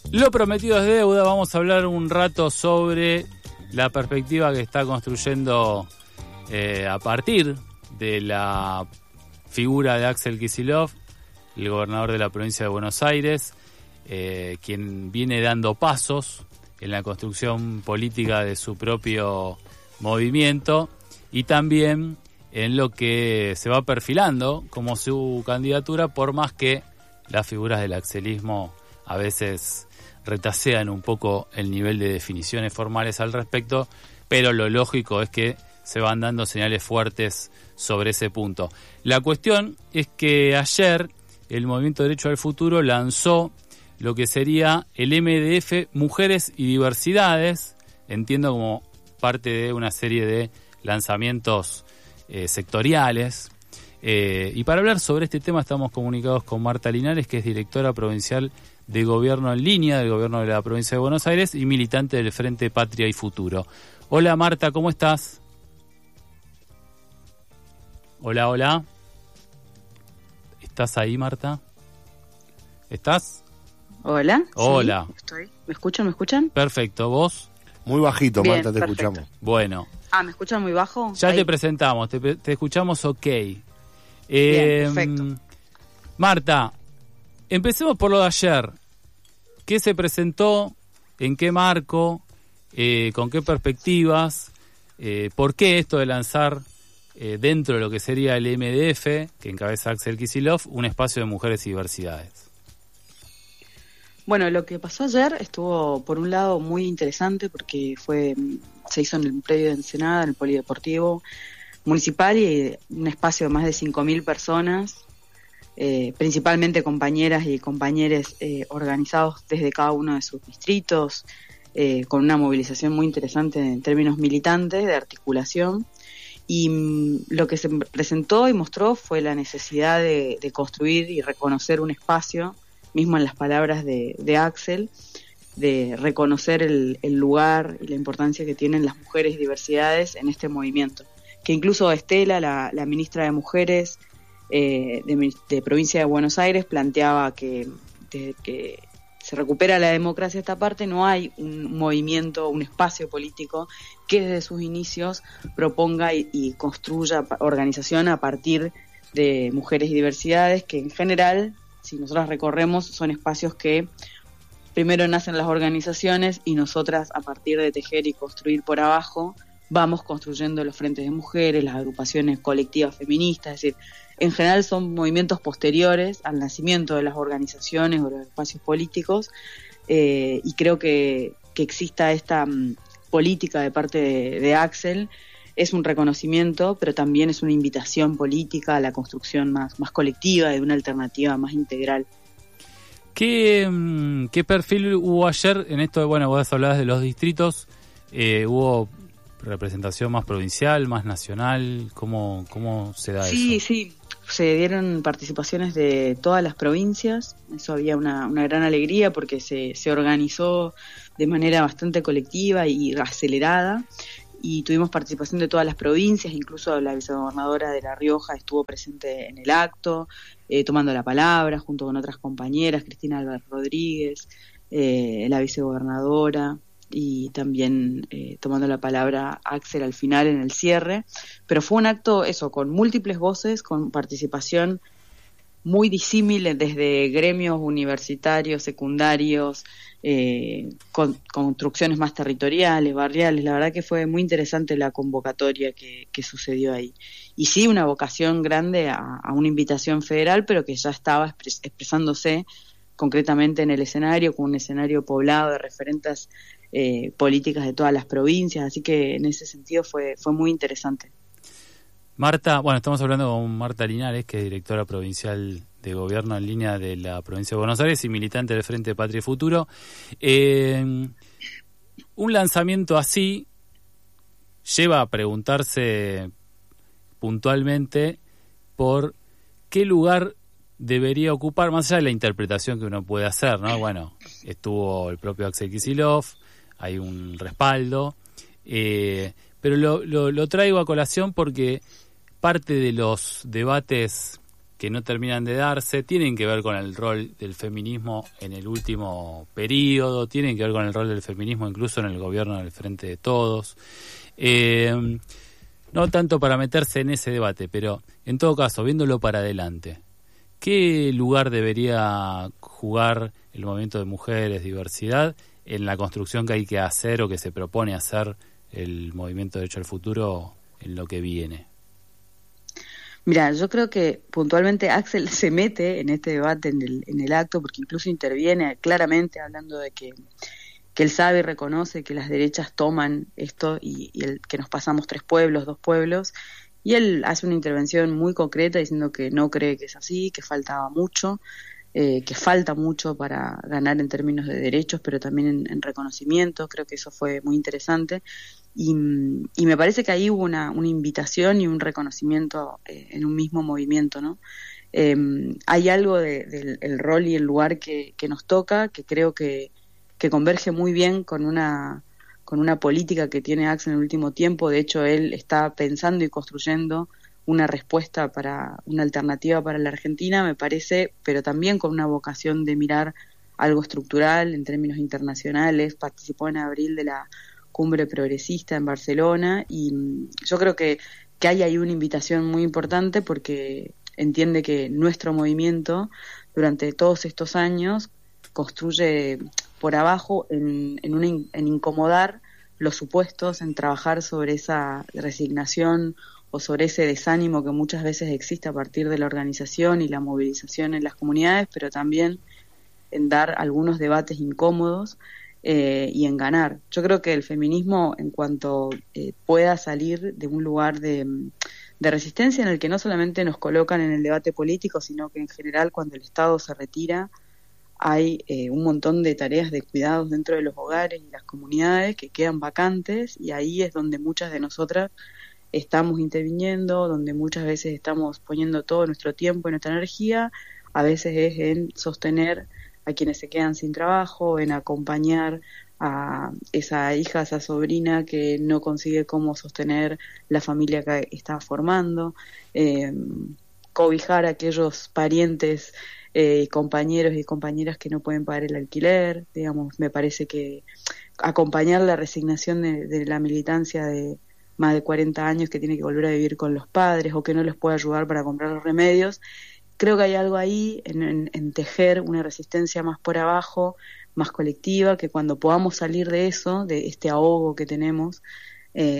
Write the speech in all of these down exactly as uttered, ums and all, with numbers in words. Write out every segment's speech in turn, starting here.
Lo prometido es deuda. Vamos a hablar un rato sobre la perspectiva que está construyendo eh, a partir de la figura de Axel Kicillof, el gobernador de la provincia de Buenos Aires, eh, quien viene dando pasos en la construcción política de su propio movimiento y también en lo que se va perfilando como su candidatura, por más que las figuras del axelismo a veces retasean un poco el nivel de definiciones formales al respecto, pero lo lógico es que se van dando señales fuertes sobre ese punto. La cuestión es que ayer el Movimiento Derecho al Futuro lanzó lo que sería el M D F Mujeres y Diversidades, entiendo como parte de una serie de lanzamientos eh, sectoriales. Eh, y para hablar sobre este tema estamos comunicados con Marta Linares, que es directora provincial de Gobierno en Línea del Gobierno de la Provincia de Buenos Aires y militante del Frente Patria y Futuro. Hola Marta, ¿cómo estás? Hola, hola. ¿Estás ahí, Marta? ¿Estás? Hola. Hola. Sí, estoy. ¿Me escuchan? ¿Me escuchan? Perfecto, ¿vos? Muy bajito, Bien, Marta, te perfecto. escuchamos. Bueno. Ah, ¿me escuchan muy bajo? Ya Ahí. te presentamos, te, te escuchamos ok. Bien, Eh, perfecto. Marta, empecemos por lo de ayer. ¿Qué se presentó? ¿En qué marco? Eh, ¿Con qué perspectivas? Eh, ¿Por qué esto de lanzar eh, dentro de lo que sería el M D F, que encabeza Axel Kicillof, un espacio de mujeres y diversidades? Bueno, lo que pasó ayer estuvo, por un lado, muy interesante porque fue se hizo en el predio de Ensenada, en el Polideportivo Municipal, y un espacio de más de cinco mil personas, eh, principalmente compañeras y compañeros eh, organizados desde cada uno de sus distritos, eh, con una movilización muy interesante en términos militantes, de articulación. Y mm, lo que se presentó y mostró fue la necesidad de, de construir y reconocer un espacio, mismo en las palabras de, de Axel, de reconocer el, el lugar y la importancia que tienen las mujeres y diversidades en este movimiento. Que incluso Estela, la, la ministra de Mujeres eh, de, de Provincia de Buenos Aires, planteaba que desde que se recupera la democracia esta parte, no hay un movimiento, un espacio político que desde sus inicios proponga y, y construya organización a partir de mujeres y diversidades, que en general, si nosotros recorremos, son espacios que primero nacen las organizaciones y nosotras, a partir de tejer y construir por abajo, vamos construyendo los frentes de mujeres, las agrupaciones colectivas feministas. Es decir, en general son movimientos posteriores al nacimiento de las organizaciones o los espacios políticos, eh, y creo que, que exista esta um, política de parte de, de Axel es un reconocimiento, pero también es una invitación política a la construcción más, más colectiva, de una alternativa más integral. ¿Qué, qué perfil hubo ayer en esto de, bueno, vos hablabas de los distritos, eh, hubo representación más provincial, más nacional? ¿Cómo, cómo se da sí, eso? Sí, sí, se dieron participaciones de todas las provincias, eso había una, una gran alegría porque se, se organizó de manera bastante colectiva y acelerada, y tuvimos participación de todas las provincias, incluso la vicegobernadora de La Rioja estuvo presente en el acto, eh, tomando la palabra junto con otras compañeras, Cristina Álvarez Rodríguez, eh, la vicegobernadora, y también eh, tomando la palabra Axel al final en el cierre. Pero fue un acto, eso, con múltiples voces, con participación muy disímil desde gremios universitarios, secundarios, eh, con, construcciones más territoriales, barriales. La verdad que fue muy interesante la convocatoria que, que sucedió ahí. Y sí, una vocación grande a, a una invitación federal, pero que ya estaba expres, expresándose concretamente en el escenario, con un escenario poblado de referentes eh, políticas de todas las provincias, así que en ese sentido fue, fue muy interesante. Marta, bueno, estamos hablando con Marta Linares, que es directora provincial de Gobierno en Línea de la Provincia de Buenos Aires y militante del Frente Patria y Futuro. Eh, un lanzamiento así lleva a preguntarse puntualmente por qué lugar debería ocupar, más allá de la interpretación que uno puede hacer, ¿no? Bueno, estuvo el propio Axel Kicillof, hay un respaldo, eh, pero lo, lo, lo traigo a colación porque parte de los debates que no terminan de darse, tienen que ver con el rol del feminismo en el último periodo, tienen que ver con el rol del feminismo incluso en el gobierno del Frente de Todos. Eh, no tanto para meterse en ese debate, pero en todo caso, viéndolo para adelante, ¿qué lugar debería jugar el movimiento de mujeres, diversidad, en la construcción que hay que hacer o que se propone hacer el movimiento Derecho al Futuro en lo que viene? Mira, yo creo que puntualmente Axel se mete en este debate en el, en el acto, porque incluso interviene claramente hablando de que, que él sabe y reconoce que las derechas toman esto y, y el, que nos pasamos tres pueblos, dos pueblos, y él hace una intervención muy concreta diciendo que no cree que es así, que faltaba mucho, eh, que falta mucho para ganar en términos de derechos, pero también en, en reconocimiento. Creo que eso fue muy interesante. Y, y me parece que ahí hubo una, una invitación y un reconocimiento eh, en un mismo movimiento, ¿no? Eh, hay algo de, del el rol y el lugar que, que nos toca, que creo que, que converge muy bien con una, con una política que tiene Axel en el último tiempo. De hecho, él está pensando y construyendo una respuesta para, una alternativa para la Argentina, me parece, pero también con una vocación de mirar algo estructural en términos internacionales. Participó en abril de la Cumbre Progresista en Barcelona y yo creo que, que hay ahí una invitación muy importante porque entiende que nuestro movimiento durante todos estos años construye por abajo en, en, una, en incomodar los supuestos, en trabajar sobre esa resignación o sobre ese desánimo que muchas veces existe a partir de la organización y la movilización en las comunidades, pero también en dar algunos debates incómodos Eh, y en ganar. Yo creo que el feminismo, en cuanto eh, pueda salir de un lugar de, de resistencia en el que no solamente nos colocan en el debate político, sino que en general cuando el Estado se retira hay eh, un montón de tareas de cuidados dentro de los hogares y las comunidades que quedan vacantes, y ahí es donde muchas de nosotras estamos interviniendo, donde muchas veces estamos poniendo todo nuestro tiempo y nuestra energía. A veces es en sostener a quienes se quedan sin trabajo, en acompañar a esa hija, a esa sobrina que no consigue cómo sostener la familia que está formando, eh, cobijar a aquellos parientes, eh, compañeros y compañeras que no pueden pagar el alquiler. Digamos, me parece que acompañar la resignación de, de la militancia de más de cuarenta años que tiene que volver a vivir con los padres o que no les puede ayudar para comprar los remedios. Creo que hay algo ahí en, en, en tejer una resistencia más por abajo, más colectiva, que cuando podamos salir de eso, de este ahogo que tenemos eh,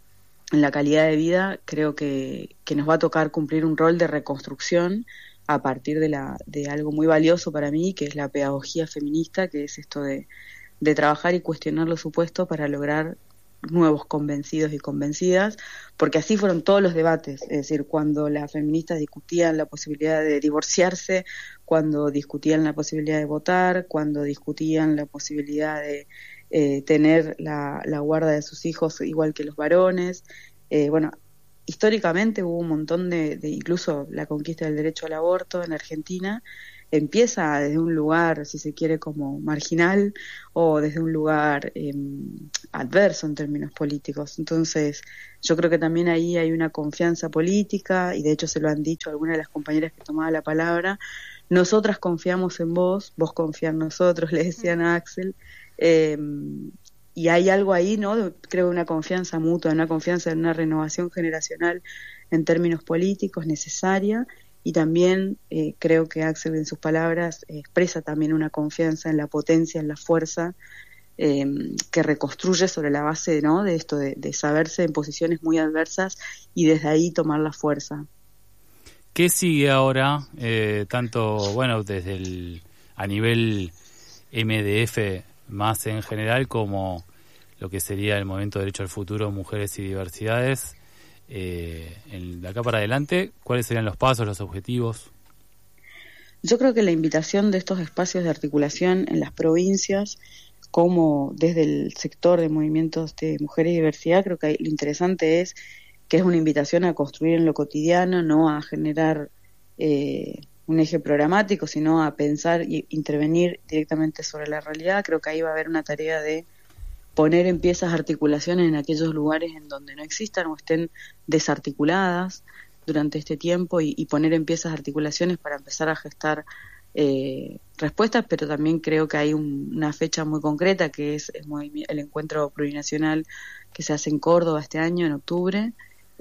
en la calidad de vida, creo que, que nos va a tocar cumplir un rol de reconstrucción a partir de, la, de algo muy valioso para mí, que es la pedagogía feminista, que es esto de, de trabajar y cuestionar los supuestos para lograr nuevos convencidos y convencidas, porque así fueron todos los debates. Es decir, cuando las feministas discutían la posibilidad de divorciarse, cuando discutían la posibilidad de votar, cuando discutían la posibilidad de eh, tener la, la guarda de sus hijos igual que los varones, eh, bueno, históricamente hubo un montón de, de, incluso la conquista del derecho al aborto en Argentina empieza desde un lugar, si se quiere, como marginal o desde un lugar eh, adverso en términos políticos. Entonces, yo creo que también ahí hay una confianza política, y de hecho se lo han dicho algunas de las compañeras que tomaban la palabra. Nosotras confiamos en vos, vos confías en nosotros, le decían a Axel, eh, y hay algo ahí, ¿no? Creo una confianza mutua, una confianza en una renovación generacional en términos políticos necesaria. Y también eh, creo que Axel en sus palabras eh, expresa también una confianza en la potencia, en la fuerza eh, que reconstruye sobre la base, ¿no?, de esto, de, de saberse en posiciones muy adversas y desde ahí tomar la fuerza. ¿Qué sigue ahora, eh, tanto, bueno, desde el a nivel M D F más en general, como lo que sería el Movimiento de Derecho al Futuro, Mujeres y Diversidades? Eh, en, de acá para adelante, ¿cuáles serían los pasos, los objetivos? Yo creo que la invitación de estos espacios de articulación en las provincias, como desde el sector de movimientos de mujeres y diversidad, creo que lo interesante es que es una invitación a construir en lo cotidiano, no a generar eh, un eje programático, sino a pensar e intervenir directamente sobre la realidad. Creo que ahí va a haber una tarea de poner en piezas articulaciones en aquellos lugares en donde no existan o estén desarticuladas, durante este tiempo y, y poner en pie esas articulaciones para empezar a gestar eh, respuestas, pero también creo que hay un, una fecha muy concreta que es el, el encuentro plurinacional que se hace en Córdoba este año, en octubre,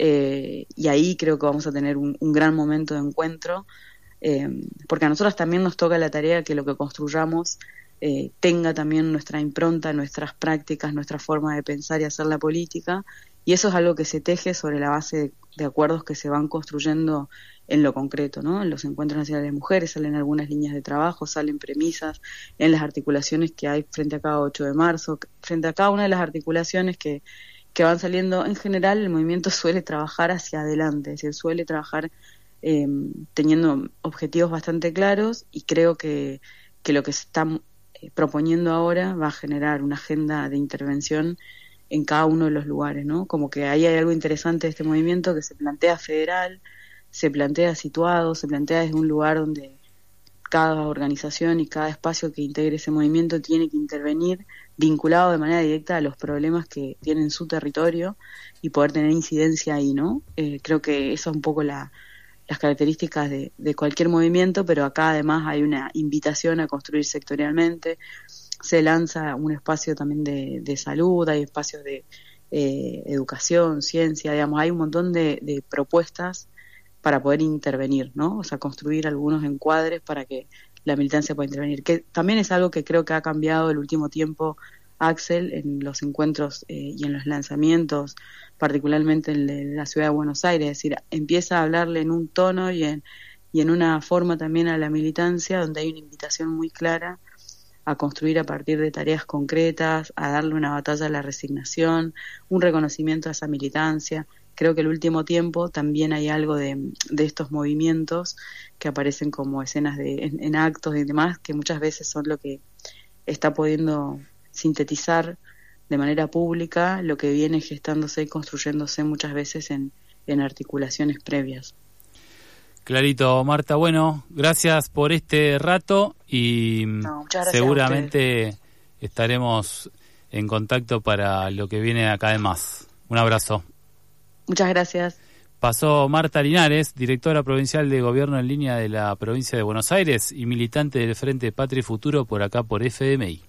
eh, y ahí creo que vamos a tener un, un gran momento de encuentro, eh, porque a nosotros también nos toca la tarea que lo que construyamos eh, tenga también nuestra impronta, nuestras prácticas, nuestra forma de pensar y hacer la política, y eso es algo que se teje sobre la base de, de acuerdos que se van construyendo en lo concreto, ¿no? En los encuentros nacionales de mujeres salen algunas líneas de trabajo, salen premisas, en las articulaciones que hay frente a cada ocho de marzo, frente a cada una de las articulaciones que, que van saliendo. En general el movimiento suele trabajar hacia adelante, es decir, suele trabajar eh, teniendo objetivos bastante claros, y creo que, que lo que se está eh, proponiendo ahora va a generar una agenda de intervención en cada uno de los lugares, ¿no? Como que ahí hay algo interesante de este movimiento que se plantea federal, se plantea situado, se plantea desde un lugar donde cada organización y cada espacio que integre ese movimiento tiene que intervenir vinculado de manera directa a los problemas que tiene en su territorio y poder tener incidencia ahí, ¿no? Eh, creo que eso es un poco la, las características de, de cualquier movimiento, pero acá además hay una invitación a construir sectorialmente. Se lanza un espacio también de, de salud, hay espacios de eh, educación, ciencia, digamos, hay un montón de, de propuestas para poder intervenir, ¿no? O sea, construir algunos encuadres para que la militancia pueda intervenir, que también es algo que creo que ha cambiado el último tiempo, Axel, en los encuentros eh, y en los lanzamientos, particularmente en, en la ciudad de Buenos Aires, es decir, empieza a hablarle en un tono y en, y en una forma también a la militancia, donde hay una invitación muy clara a construir a partir de tareas concretas, a darle una batalla a la resignación, un reconocimiento a esa militancia. Creo que el último tiempo también hay algo de, de estos movimientos que aparecen como escenas de, en, en actos y demás, que muchas veces son lo que está pudiendo sintetizar de manera pública lo que viene gestándose y construyéndose muchas veces en, en articulaciones previas. Clarito, Marta. Bueno, gracias por este rato y no, seguramente estaremos en contacto para lo que viene acá de más. Un abrazo. Muchas gracias. Pasó Marta Linares, directora provincial de Gobierno en Línea de la provincia de Buenos Aires y militante del Frente Patria y Futuro por acá por F M I.